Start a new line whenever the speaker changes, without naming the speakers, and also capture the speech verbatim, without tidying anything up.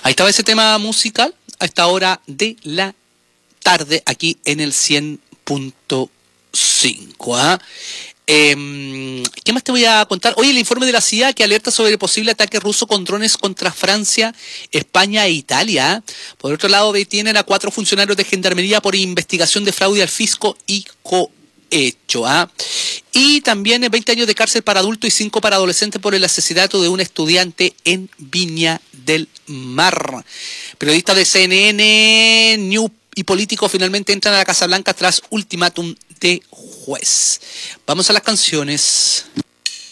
Ahí estaba ese tema musical a esta hora de la tarde aquí en el cien punto cinco. ¿ah? Eh, ¿Qué más te voy a contar? Hoy el informe de la C I A que alerta sobre el posible ataque ruso con drones contra Francia, España e Italia. Por otro lado, detienen a cuatro funcionarios de Gendarmería por investigación de fraude al fisco y cohecho. ¿ah? Y también veinte años de cárcel para adultos y cinco para adolescentes por el asesinato de un estudiante en Viña del Mar. Periodistas de C N N, New y políticos finalmente entran a la Casa Blanca tras ultimátum de juez. Vamos a las canciones.